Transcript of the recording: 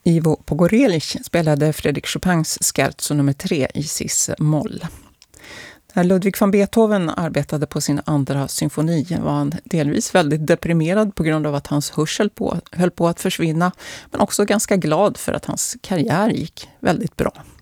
Ivo Pogorelic spelade Fredrik Chopins scherzo nummer 3 i cis-moll. När Ludwig van Beethoven arbetade på sin andra symfoni var han delvis väldigt deprimerad på grund av att hans hörsel höll på att försvinna, men också ganska glad för att hans karriär gick väldigt bra.